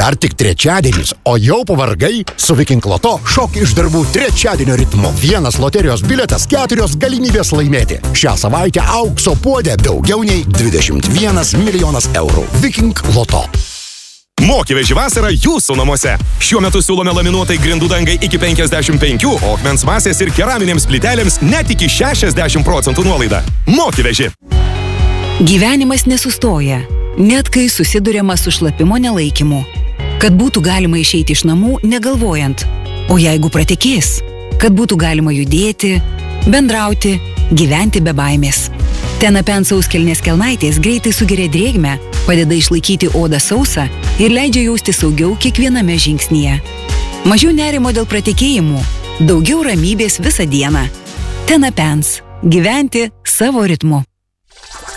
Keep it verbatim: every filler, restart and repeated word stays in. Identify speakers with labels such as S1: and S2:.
S1: Dar tik trečiadienis, o jau pavargai? Su Viking Loto šok iš darbų trečiadienio ritmu. Vienas loterijos biletas, keturios galimybės laimėti. Šią savaitę aukso puodė daugiau nei dvidešimt vienas milijonas eurų. Viking Loto.
S2: Mokyveži vasara jūsų namuose. Šiuo metu siūlome laminuotai grindų dangai iki penkiasdešimt penki, o akmens masės ir keraminėms plytelėms net iki šešiasdešimt procentų nuolaida. Mokyveži.
S3: Gyvenimas nesustoja, net kai susiduriama su šlapimo nelaikymu. Kad būtų galima išeiti iš namų negalvojant, o jeigu pratekės, kad būtų galima judėti, bendrauti, gyventi be baimės. Tenapen sauskelnės kelnaitės greitai sugeria drėgmę, padeda išlaikyti odą sausą ir leidžia jausti saugiau kiekviename žingsnyje. Mažiau nerimo dėl pratekėjimų, daugiau ramybės visą dieną. Tenapens. Gyventi savo ritmu.